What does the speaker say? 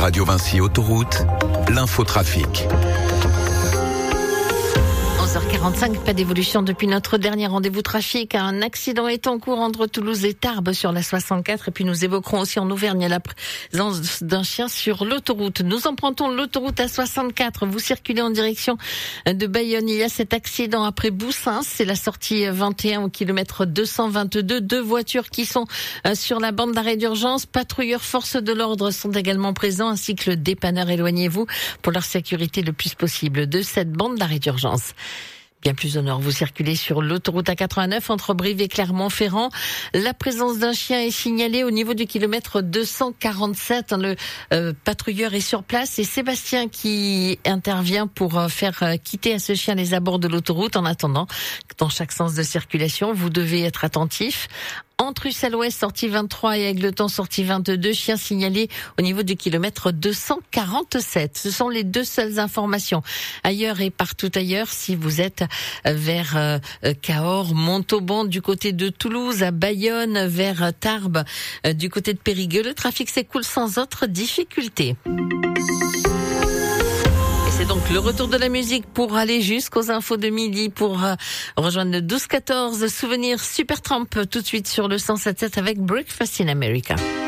Radio Vinci Autoroute, l'infotrafic. 11h45, pas d'évolution depuis notre dernier rendez-vous trafic. Un accident est en cours entre Toulouse et Tarbes sur la 64. Et puis nous évoquerons aussi en Auvergne la présence d'un chien sur l'autoroute. Nous empruntons l'autoroute A64. Vous circulez en direction de Bayonne. Il y a cet accident après Boussins. C'est la sortie 21 au kilomètre 222. Deux voitures qui sont sur la bande d'arrêt d'urgence. Patrouilleurs forces de l'ordre sont également présents, ainsi que le dépanneur. Éloignez-vous pour leur sécurité le plus possible de cette bande d'arrêt d'urgence. Bien plus au nord, vous circulez sur l'autoroute A89 entre Brive et Clermont-Ferrand. La présence d'un chien est signalée au niveau du kilomètre 247. Le patrouilleur est sur place et Sébastien qui intervient pour faire quitter à ce chien les abords de l'autoroute. En attendant, dans chaque sens de circulation, vous devez être attentif. Entre Ussel-Ouest, sortie 23 et Égletons, sortie 22, chien signalé au niveau du kilomètre 247. Ce sont les deux seules informations. Ailleurs et partout ailleurs, si vous êtes vers Cahors, Montauban, du côté de Toulouse, à Bayonne, vers Tarbes, du côté de Périgueux, le trafic s'écoule sans autre difficulté. C'est donc le retour de la musique pour aller jusqu'aux infos de midi, pour rejoindre le 12-14, souvenir Supertramp tout de suite sur le 107.7 avec Breakfast in America.